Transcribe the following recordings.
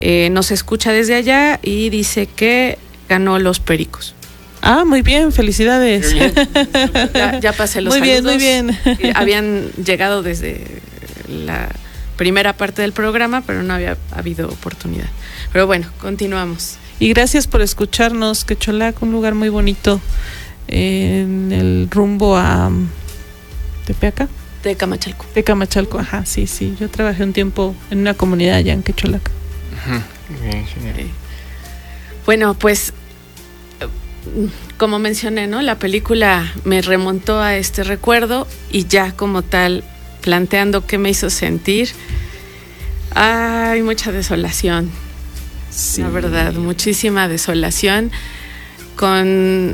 nos escucha desde allá y dice que ganó los Pericos. Ah, muy bien, felicidades. Muy bien. Ya pasé los saludos. Muy bien. Habían llegado desde la primera parte del programa, pero no había habido oportunidad. Pero bueno, continuamos. Y gracias por escucharnos, Quecholac, un lugar muy bonito en el rumbo a Tepeaca. Tecamachalco. Tecamachalco, ajá, sí. Yo trabajé un tiempo en una comunidad allá en Quecholac. Bien, genial. Bueno, pues como mencioné, ¿no? La película me remontó a este recuerdo y ya como tal, planteando qué me hizo sentir, hay mucha desolación. Sí. La verdad, muchísima desolación con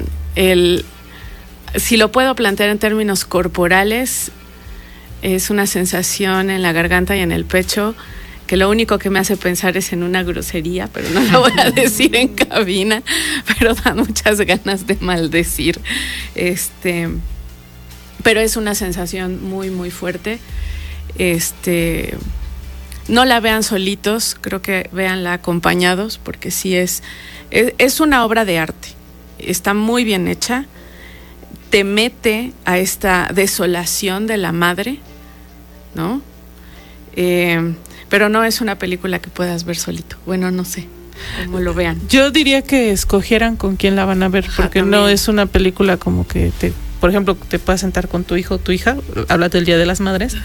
si lo puedo plantear en términos corporales, es una sensación en la garganta y en el pecho que lo único que me hace pensar es en una grosería, pero no la voy a decir en cabina, pero dan muchas ganas de maldecir. Pero es una sensación muy, muy fuerte. No la vean solitos, creo que véanla acompañados, porque sí es una obra de arte. Está muy bien hecha, te mete a esta desolación de la madre, ¿no? Pero no es una película que puedas ver solito. Bueno, no sé cómo lo vean. Yo diría que escogieran con quién la van a ver, porque no es una película como que por ejemplo, te puedas sentar con tu hijo o tu hija, hablas del Día de las Madres,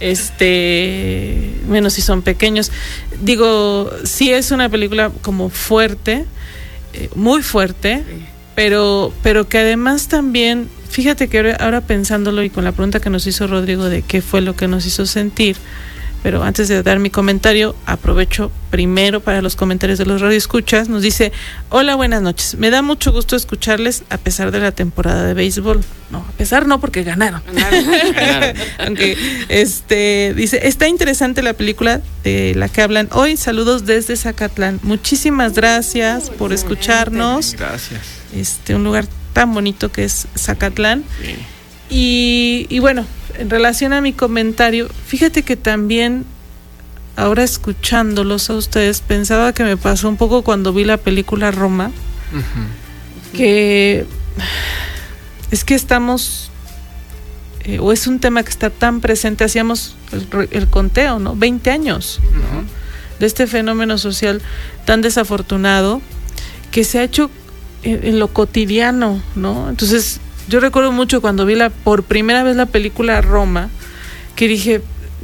menos si son pequeños. Digo, sí es una película como fuerte, muy fuerte, sí. pero que además también, fíjate que ahora pensándolo y con la pregunta que nos hizo Rodrigo de qué fue lo que nos hizo sentir, pero antes de dar mi comentario, aprovecho primero para los comentarios de los radioescuchas. Nos dice: hola, buenas noches. Me da mucho gusto escucharles a pesar de la temporada de béisbol. No, a pesar no, porque ganaron. Aunque dice: está interesante la película de la que hablan hoy. Saludos desde Zacatlán. Muchísimas gracias por escucharnos. Gracias. Un lugar tan bonito que es Zacatlán. Sí. Y bueno, en relación a mi comentario, fíjate que también ahora escuchándolos a ustedes pensaba que me pasó un poco cuando vi la película Roma, que es que estamos o es un tema que está tan presente. Hacíamos el conteo, ¿no? 20 años, ¿no? De este fenómeno social tan desafortunado que se ha hecho en lo cotidiano, ¿no? Entonces yo recuerdo mucho cuando vi por primera vez la película Roma, que dije,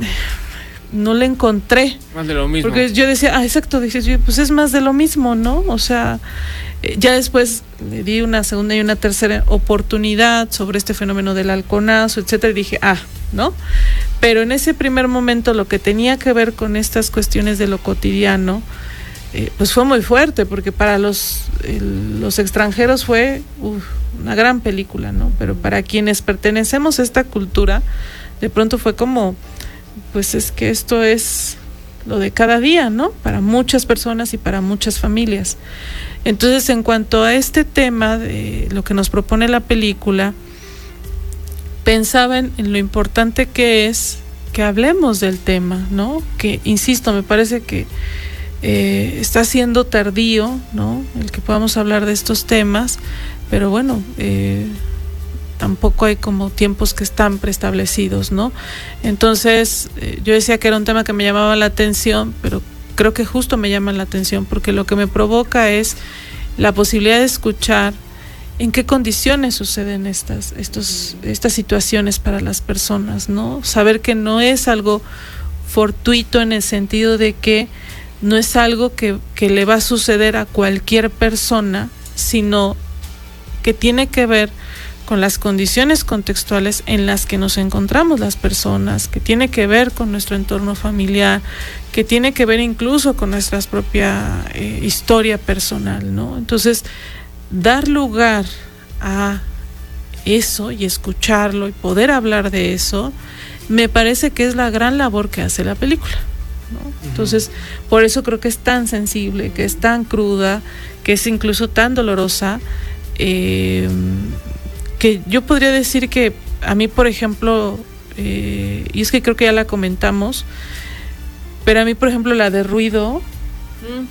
no le encontré. Más de lo mismo. Porque yo decía, exacto, dices, pues es más de lo mismo, ¿no? O sea, ya después le di una segunda y una tercera oportunidad sobre este fenómeno del halconazo, etcétera, y dije, ¿no? Pero en ese primer momento lo que tenía que ver con estas cuestiones de lo cotidiano, pues fue muy fuerte, porque para los extranjeros fue una gran película, ¿no? Pero para quienes pertenecemos a esta cultura, de pronto fue como, pues es que esto es lo de cada día, ¿no? Para muchas personas y para muchas familias. Entonces, en cuanto a este tema de lo que nos propone la película, pensaba en lo importante que es que hablemos del tema, ¿no? Que, insisto, me parece que está siendo tardío, ¿no? El que podamos hablar de estos temas, pero bueno, tampoco hay como tiempos que están preestablecidos, ¿no? Entonces, yo decía que era un tema que me llamaba la atención, pero creo que justo me llama la atención porque lo que me provoca es la posibilidad de escuchar en qué condiciones suceden estas situaciones para las personas, ¿no? Saber que no es algo fortuito en el sentido de que no es algo que le va a suceder a cualquier persona, sino que tiene que ver con las condiciones contextuales en las que nos encontramos las personas, que tiene que ver con nuestro entorno familiar, que tiene que ver incluso con nuestra propia historia personal, ¿no? Entonces, dar lugar a eso y escucharlo y poder hablar de eso, me parece que es la gran labor que hace la película, ¿no? Entonces, por eso creo que es tan sensible, que es tan cruda, que es incluso tan dolorosa, que yo podría decir que a mí, por ejemplo, y es que creo que ya la comentamos, pero a mí, por ejemplo, la de Ruido